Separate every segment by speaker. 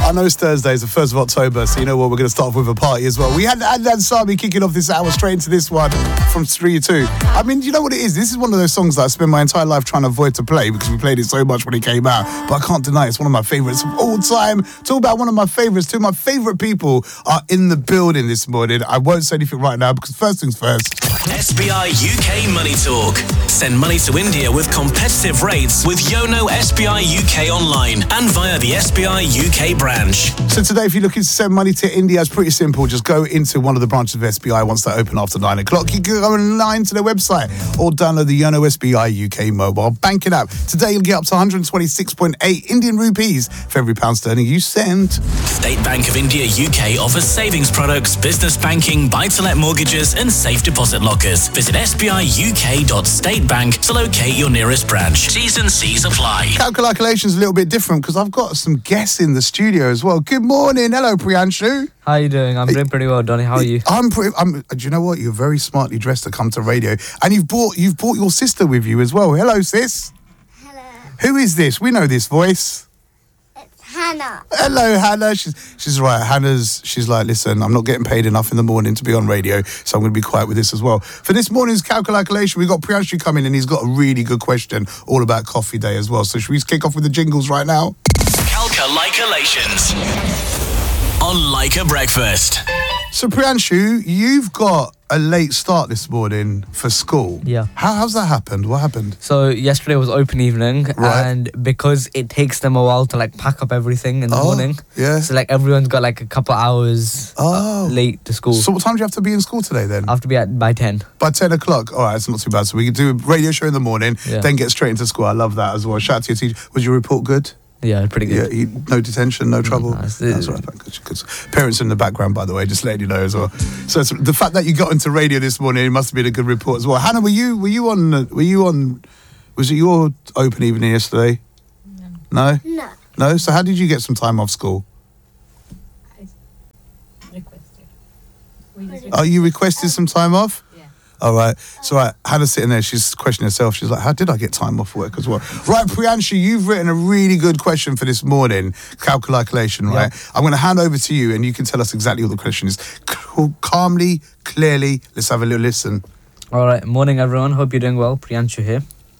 Speaker 1: I know it's Thursday, it's the 1st of October, so you know what, we're going to start off with a party as well. We had Adnan Sami kicking off this hour straight into this one from 3 2. I mean, you know what it is? This is one of those songs that I spent my entire life trying to avoid to play because we played it so much when it came out. But I can't deny it's one of my favourites of all time. Talk about one of my favourites. Two of my favourite people are in the building this morning. I won't say anything right now because first things first.
Speaker 2: SBI UK Money Talk. Send money to India with competitive rates with Yono SBI UK online and via the SBI UK branch.
Speaker 1: So today, if you're looking to send money to India, it's pretty simple. Just go into one of the branches of SBI once they open after 9 o'clock. You can go online to their website or download the Yono SBI UK mobile banking app. Today, you'll get up to 126.8 Indian rupees for every pound sterling you send.
Speaker 2: State Bank of India UK offers savings products, business banking, buy-to-let mortgages and safe deposit lockers. Visit sbiuk.statebank to locate your nearest branch. T's and C's apply.
Speaker 1: Calculation's a little bit different because I've got some guests in the studio as well. Good morning. Hello, Priyanshu.
Speaker 3: How are you doing? I'm doing pretty well, Donny. How are you?
Speaker 1: Do you know what? You're very smartly dressed to come to radio. And you've brought your sister with you as well. Hello, sis.
Speaker 4: Hello.
Speaker 1: Who is this? We know this voice.
Speaker 4: It's Hannah.
Speaker 1: Hello, Hannah. She's right. She's like, listen, I'm not getting paid enough in the morning to be on radio, so I'm going to be quiet with this as well. For this morning's calculation, we've got Priyanshu coming and he's got a really good question all about coffee day as well. So should we kick off with the jingles right now?
Speaker 2: Calculations on Like a Breakfast.
Speaker 1: So Priyanshu, you've got a late start this morning for school.
Speaker 3: Yeah.
Speaker 1: How's that happened? What happened?
Speaker 3: So yesterday was open evening,
Speaker 1: Right.
Speaker 3: and because it takes them a while to pack up everything in the morning,
Speaker 1: yeah.
Speaker 3: so everyone's got a couple hours late to school.
Speaker 1: So what time do you have to be in school today then?
Speaker 3: I have to be by 10.
Speaker 1: By 10 o'clock. All right, it's not too bad. So we can do a radio show in the morning,
Speaker 3: Yeah.
Speaker 1: then get straight into school. I love that as well. Shout out to your teacher. Was your report good?
Speaker 3: Yeah, pretty good.
Speaker 1: Yeah, no detention, no trouble.
Speaker 3: That's
Speaker 1: That's right. Because parents in the background, by the way, just letting you know as well. So the fact that you got into radio this morning, it must have been a good report as well. Hannah, were you on? Was it your open evening yesterday? No.
Speaker 4: No.
Speaker 1: No. So how did you get some time off school? Oh, you requested some time off? All right. So, right, Hannah's sitting there. She's questioning herself. She's like, how did I get time off work as well? Right, Priyanshu, you've written a really good question for this morning. Calculation, right?
Speaker 3: Yep.
Speaker 1: I'm going to hand over to you and you can tell us exactly what the question is. Calmly, clearly. Let's have a little listen.
Speaker 3: All right. Morning, everyone. Hope you're doing well. Priyanshu here.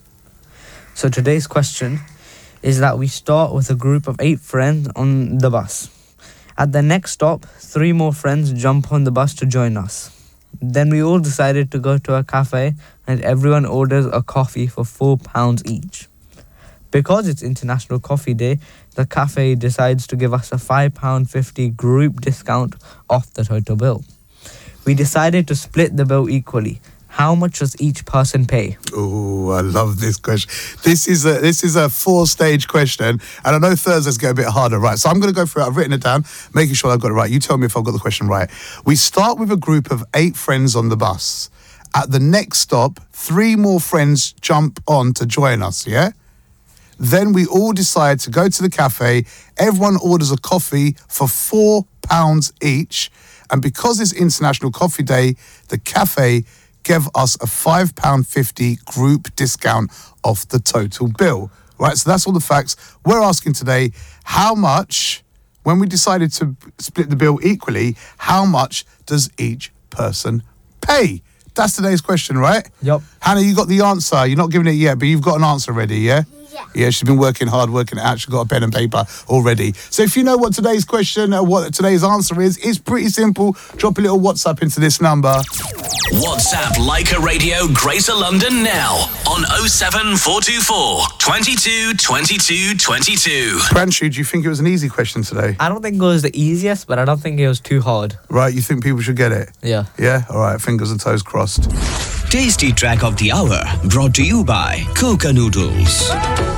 Speaker 3: So today's question is that we start with a group of 8 friends on the bus. At the next stop, 3 more friends jump on the bus to join us. Then we all decided to go to a cafe and everyone orders a coffee for £4 each. Because it's International Coffee Day, the cafe decides to give us a £5.50 group discount off the total bill. We decided to split the bill equally. How much does each person pay?
Speaker 1: Oh, I love this question. This is a 4-stage question, and I know Thursdays get a bit harder, right? So I'm going to go through it. I've written it down, making sure I've got it right. You tell me if I've got the question right. We start with a group of 8 friends on the bus. At the next stop, 3 more friends jump on to join us, yeah? Then we all decide to go to the cafe. Everyone orders a coffee for £4 each. And because it's International Coffee Day, the cafe gave us a £5.50 group discount off the total bill. Right, so that's all the facts. We're asking today, how much, when we decided to split the bill equally, how much does each person pay? That's today's question, right?
Speaker 3: Yep.
Speaker 1: Hannah, you got the answer. You're not giving it yet, but you've got an answer ready, yeah?
Speaker 4: Yeah.
Speaker 1: Yeah, she's been working hard, working it out. She's got a pen and paper already. So if you know what today's question, what today's answer is, it's pretty simple. Drop a little WhatsApp into this number.
Speaker 2: WhatsApp Leica Radio Greater London now on 07424 22 22 22.
Speaker 1: Priyanshu, do you think it was an easy question today?
Speaker 3: I don't think it was the easiest, but I don't think it was too hard.
Speaker 1: Right, you think people should get it?
Speaker 3: Yeah.
Speaker 1: Yeah? All right, fingers and toes crossed.
Speaker 5: Tasty Track of the Hour brought to you by Coca Noodles.